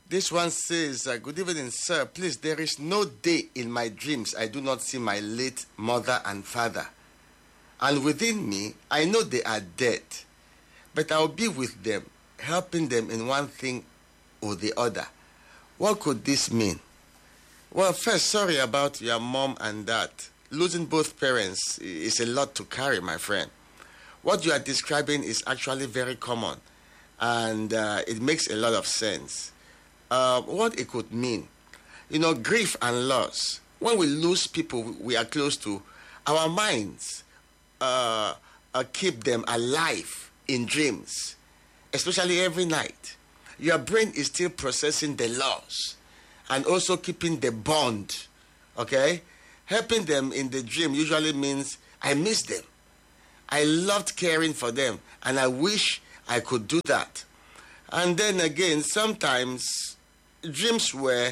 This one says, good evening, sir. Please, there is no day in my dreams I do not see my late mother and father. And within me, I know they are dead. But I'll be with them, helping them in one thing or the other. What could this mean? Well, first, sorry about your mom and dad. Losing both parents is a lot to carry, my friend. What you are describing is actually very common, and it makes a lot of sense. What it could mean, grief and loss. When we lose people we are close to, our minds keep them alive in dreams, especially every night. Your brain is still processing the loss and also keeping the bond, okay? Helping them in the dream usually means, I miss them. I loved caring for them, and I wish I could do that. And then again, sometimes dreams where,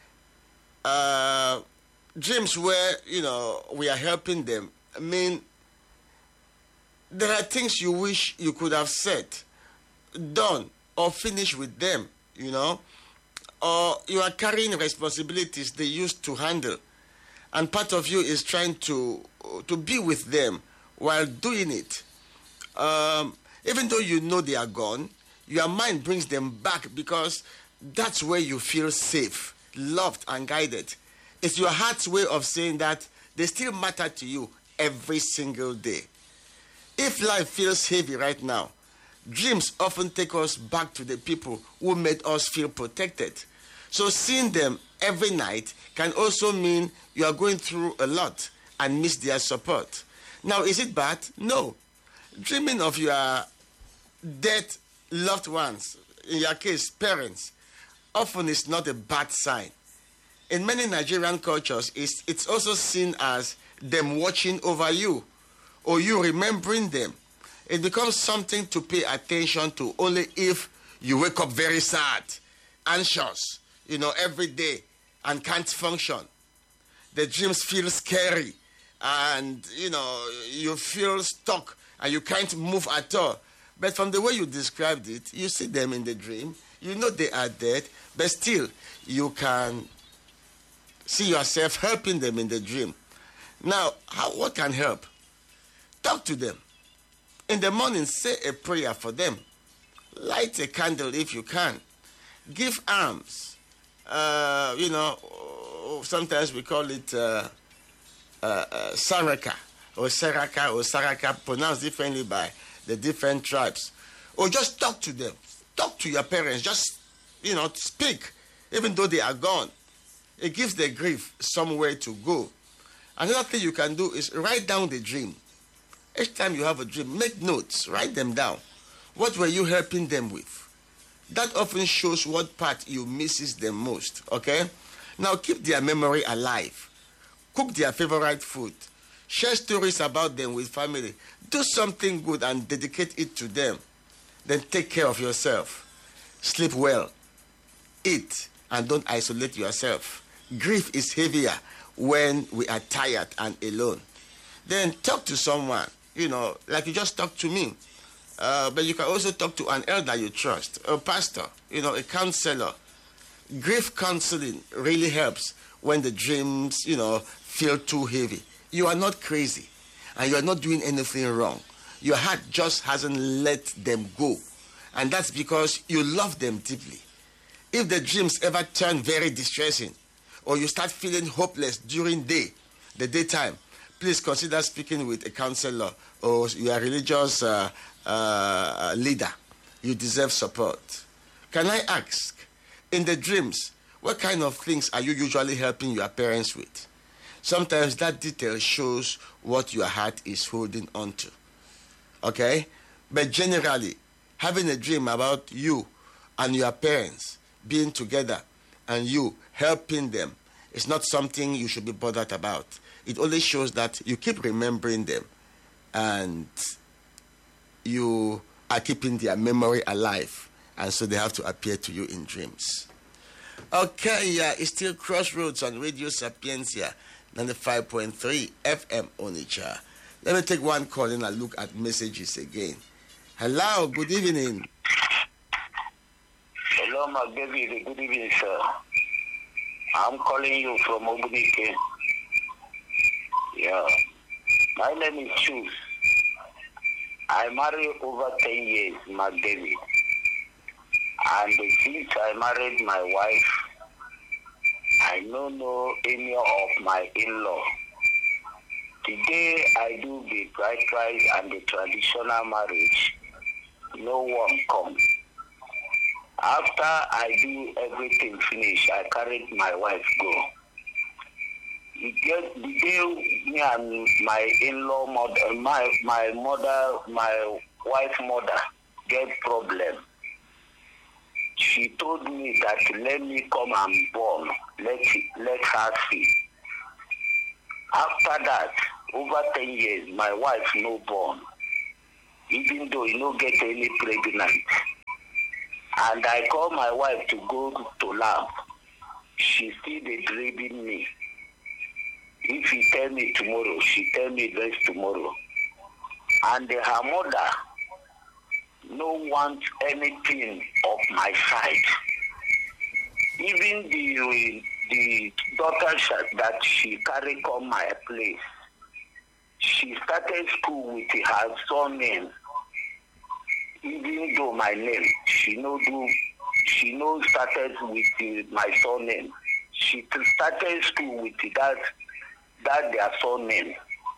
we are helping them. I mean, there are things you wish you could have said, done, or finished with them, or you are carrying responsibilities they used to handle, and part of you is trying to be with them while doing it. Even though you know they are gone, your mind brings them back because that's where you feel safe, loved, and guided. It's your heart's way of saying that they still matter to you every single day. If life feels heavy right now, dreams often take us back to the people who made us feel protected. So seeing them every night can also mean you are going through a lot and miss their support. Now, is it bad? No. Dreaming of your dead loved ones, in your case, parents, often is not a bad sign. In many Nigerian cultures, it's also seen as them watching over you or you remembering them. It becomes something to pay attention to only if you wake up very sad, anxious, every day and can't function. The dreams feel scary and, you feel stuck and you can't move at all. But from the way you described it, you see them in the dream, you know they are dead, but still you can see yourself helping them in the dream. Now, what can help? Talk to them. In the morning, say a prayer for them. Light a candle if you can. Give alms. Sometimes we call it saraka or saraka or saraka, pronounced differently by the different tribes. Or just talk to them. Talk to your parents. Just, speak, even though they are gone. It gives the grief somewhere to go. Another thing you can do is write down the dream. Each time you have a dream, make notes, write them down. What were you helping them with? That often shows what part you misses them most, okay? Now keep their memory alive. Cook their favorite food. Share stories about them with family. Do something good and dedicate it to them. Then take care of yourself. Sleep well. Eat and don't isolate yourself. Grief is heavier when we are tired and alone. Then talk to someone. Like you just talked to me. But you can also talk to an elder you trust, a pastor, a counselor. Grief counseling really helps when the dreams, feel too heavy. You are not crazy and you are not doing anything wrong. Your heart just hasn't let them go. And that's because you love them deeply. If the dreams ever turn very distressing or you start feeling hopeless during the daytime, please consider speaking with a counselor or your religious leader. You deserve support. Can I ask, in the dreams, what kind of things are you usually helping your parents with? Sometimes that detail shows what your heart is holding on to. Okay? But generally, having a dream about you and your parents being together and you helping them is not something you should be bothered about. It only shows that you keep remembering them and you are keeping their memory alive, and so they have to appear to you in dreams. Okay, it's still Crossroads on Radio Sapientia, 95.3 FM Onitsha. Let me take one call and I'll look at messages again. Hello, good evening. Hello. Hello, Mark David. Good evening, sir. I'm calling you from Obunike. Yeah. My name is Chu. I married over 10 years, Mark David. And since I married my wife, I don't know any of my in-law. Today I do the bride price and the traditional marriage. No one comes. After I do everything finish, I carried my wife go. The day me and my in-law mother, my wife mother get problem. She told me that let me come and born. Let her see. After that, over 10 years, my wife no born. Even though he no get any pregnant. And I call my wife to go to lab. She still dey driving me. If he tell me tomorrow, she tell me next tomorrow. And her mother no want anything of my side. Even the daughter that she carry come my place, she started school with her surname. Even though my name, she no started with my surname. She started school with that their surname.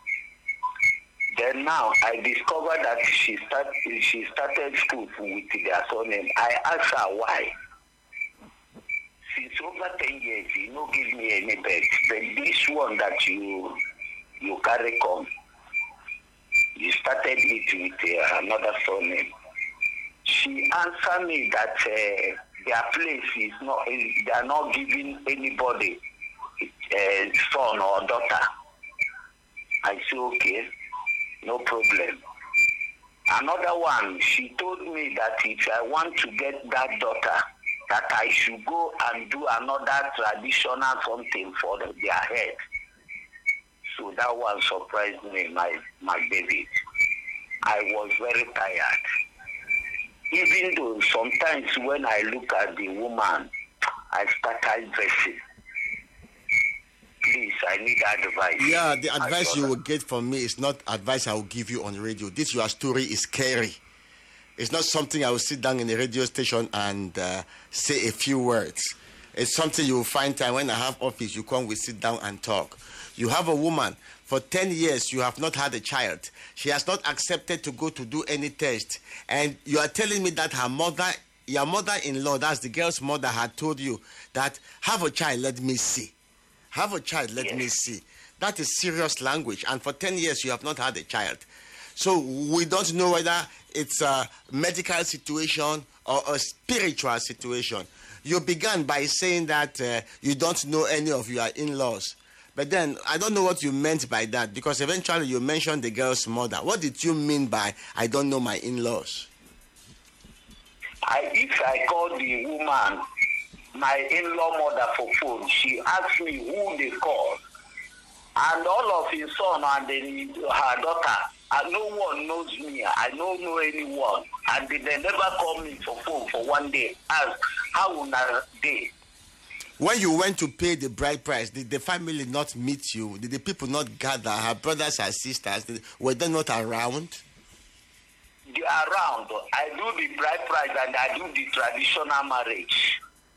Then now I discovered that she started school with their surname. I asked her why. Since over 10 years, you no give me any bet. But this one that you carry come, you started it with another surname. She answered me that their place is not, they are not giving anybody son or daughter. I said, okay, no problem. Another one, she told me that if I want to get that daughter, that I should go and do another traditional something for their head. So that one surprised me, my baby. I was very tired. Even though sometimes when I look at the woman, I start dressing. Please, I need advice. Yeah, the advice you will get from me is not advice I will give you on radio. This your story is scary. It's not something I will sit down in a radio station and say a few words. It's something you will find time when I have office, you come, we sit down and talk. You have a woman, for 10 years you have not had a child. She has not accepted to go to do any test. And you are telling me that your mother-in-law, that's the girl's mother, had told you that have a child, let me see. Have a child, let me see. That is serious language. And for 10 years you have not had a child. So we don't know whether it's a medical situation or a spiritual situation. You began by saying that you don't know any of your in-laws. But then, I don't know what you meant by that, because eventually you mentioned the girl's mother. What did you mean by, I don't know my in-laws? If I call the woman, my in-law mother, for phone, she asked me who they call. And all of his son and her daughter, no one knows me. I don't know anyone. And they never call me for phone for one day. Ask, how will they? When you went to pay the bride price, did the family not meet you? Did the people not gather? Her brothers and sisters, were they not around? They are around. I do the bride price and I do the traditional marriage.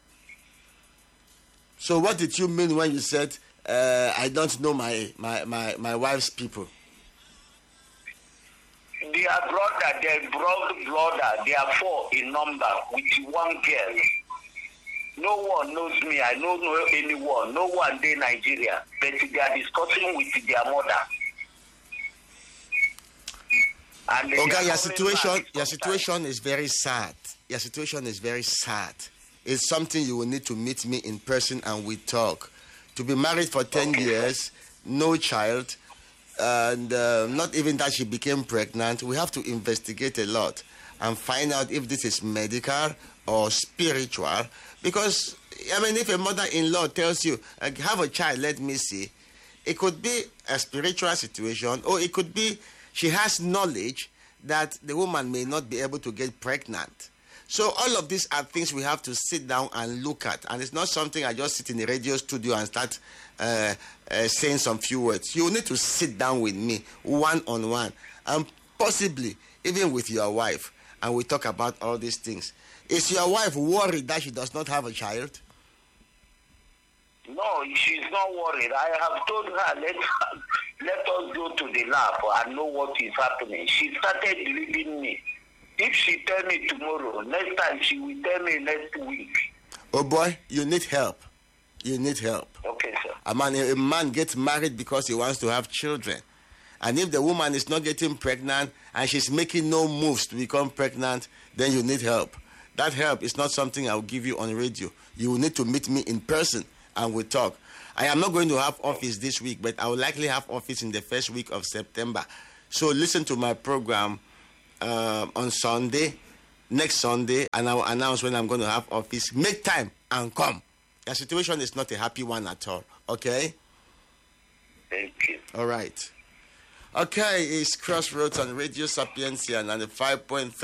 So what did you mean when you said, I don't know my wife's people? They are brother, they are 4 in number with one girl. No one knows me. I don't know anyone. No one in Nigeria. But they are discussing with their mother. And okay, your situation is very sad. Your situation is very sad. It's something you will need to meet me in person and we talk. To be married for 10 years, no child, and not even that she became pregnant, we have to investigate a lot and find out if this is medical or spiritual. Because, I mean, if a mother-in-law tells you, have a child, let me see, it could be a spiritual situation, or it could be she has knowledge that the woman may not be able to get pregnant. So all of these are things we have to sit down and look at. And it's not something I just sit in the radio studio and start saying some few words. You need to sit down with me one-on-one, and possibly even with your wife, and we talk about all these things. Is your wife worried that she does not have a child? No, she's not worried. I have told her, let us go to the lab and know what is happening. She started believing me. If she tell me tomorrow, next time she will tell me next week. Oh boy, you need help. You need help. Okay, sir. A man gets married because he wants to have children. And if the woman is not getting pregnant and she's making no moves to become pregnant, then you need help. That help is not something I'll give you on radio. You will need to meet me in person and we'll talk. I am not going to have office this week, but I will likely have office in the first week of September. So listen to my program on Sunday, next Sunday, and I will announce when I'm going to have office. Make time and come. The situation is not a happy one at all. Okay? Thank you. All right. Okay, it's Crossroads on Radio Sapiencia 95.3.